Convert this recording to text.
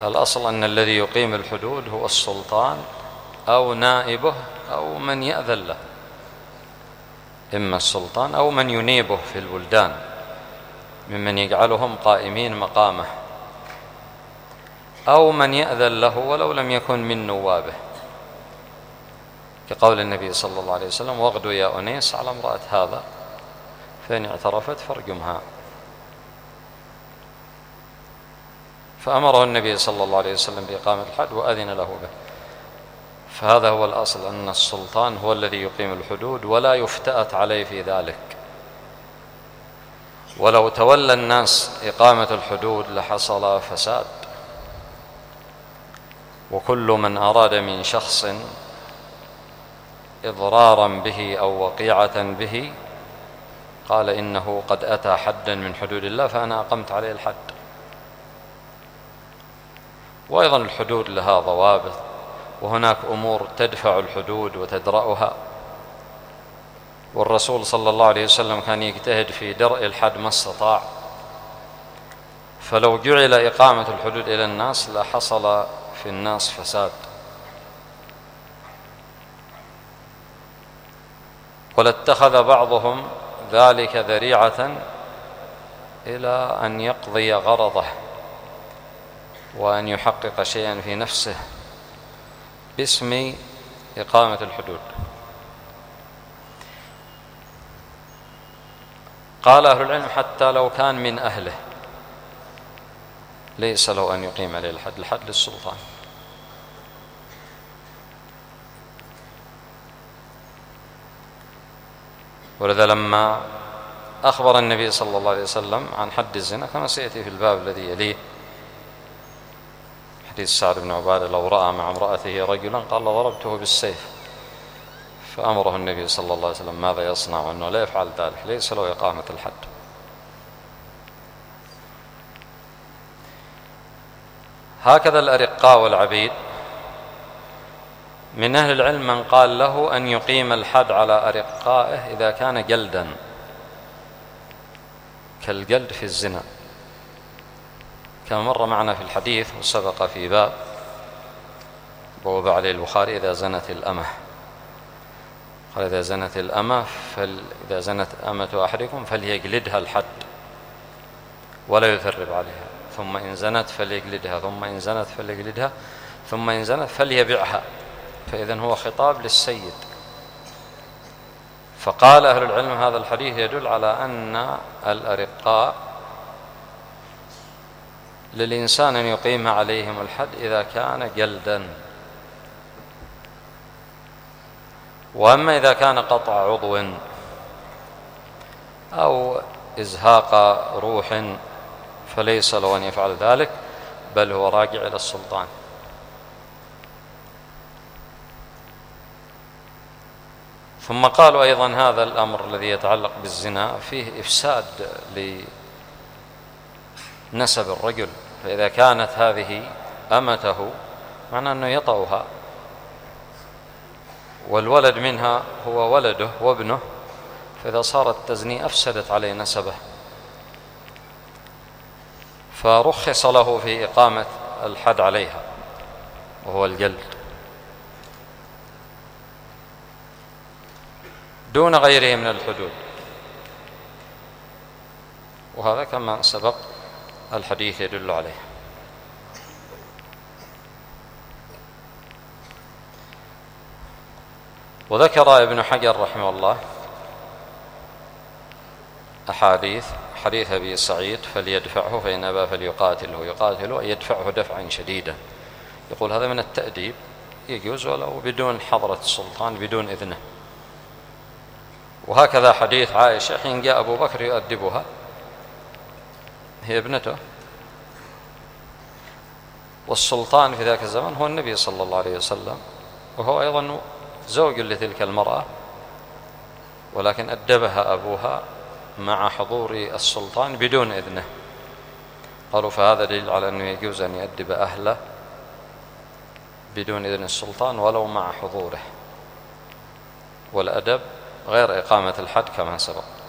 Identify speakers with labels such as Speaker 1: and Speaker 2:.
Speaker 1: الأصل أن الذي يقيم الحدود هو السلطان أو نائبه أو من يأذن له، إما السلطان أو من ينيبه في البلدان ممن يجعلهم قائمين مقامه، أو من يأذن له ولو لم يكن من نوابه، كقول النبي صلى الله عليه وسلم: واغدوا يا أنيس على امرأة هذا فإن اعترفت فارجمها. فأمره النبي صلى الله عليه وسلم بإقامة الحد وأذن له به. فهذا هو الأصل، أن السلطان هو الذي يقيم الحدود ولا يفتأت عليه في ذلك. ولو تولى الناس إقامة الحدود لحصل فساد، وكل من أراد من شخص إضرارا به أو وقيعة به قال إنه قد أتى حدا من حدود الله فأنا أقمت عليه الحد. وأيضا الحدود لها ضوابط، وهناك أمور تدفع الحدود وتدرأها، والرسول صلى الله عليه وسلم كان يجتهد في درء الحد ما استطاع. فلو جعل إقامة الحدود إلى الناس لحصل في الناس فساد، ولاتخذ بعضهم ذلك ذريعة إلى أن يقضي غرضه وأن يحقق شيئا في نفسه باسم إقامة الحدود. قال أهل العلم: حتى لو كان من أهله ليس له أن يقيم عليه الحد، الحد للسلطان. ولذا لما أخبر النبي صلى الله عليه وسلم عن حد الزنا كما سيأتي في الباب الذي يليه، حديث سعد بن عبادة: لو رأى مع امرأته رجلا قال ضربته بالسيف، فأمره النبي صلى الله عليه وسلم ماذا يصنع، أنه لا يفعل ذلك، ليس له إقامة الحد. هكذا الأرقاء والعبيد، من أهل العلم من قال له أن يقيم الحد على أرقائه إذا كان جلدا، كالجلد في الزنا، كما مر معنا في الحديث وسبق في باب بوب عليه البخاري: إذا زنت الأمة، قال: إذا زنت الأمة إذا زنت أمة أحدكم فليجلدها الحد ولا يثرب عليها، ثم إن زنت فليجلدها، ثم إن زنت فليجلدها، ثم إن زنت فليبعها. فإذن هو خطاب للسيد. فقال أهل العلم: هذا الحديث يدل على أن الأرقاء للإنسان أن يقيم عليهم الحد إذا كان جلدا. وأما إذا كان قطع عضو أو إزهاق روح فليس له أن يفعل ذلك، بل هو راجع إلى السلطان. ثم قالوا أيضا: هذا الأمر الذي يتعلق بالزنا فيه إفساد لنسب الرجل، فإذا كانت هذه أمته معنى أنه يطأها، والولد منها هو ولده وابنه، فإذا صارت تزني أفسدت عليه نسبه، فرخص له في إقامة الحد عليها وهو الجلد دون غيره من الحدود. وهذا كما سبق الحديث يدل عليه. وذكر ابن حجر رحمه الله أحاديث: حديث أبي سعيد: فليدفعه فإن أبى فليقاتله، يقاتله يدفعه دفعا شديدا. يقول هذا من التأديب، يجوز ولو بدون حضرة السلطان، بدون إذنه. وهكذا حديث عائشة حين جاء أبو بكر يؤدبها، هي ابنته، والسلطان في ذاك الزمن هو النبي صلى الله عليه وسلم، وهو أيضا زوج لتلك المرأة، ولكن أدبها أبوها مع حضور السلطان بدون إذنه. قالوا فهذا دليل على أنه يجوز أن يؤدب أهله بدون إذن السلطان ولو مع حضوره، والأدب غير إقامة الحد كما سبق.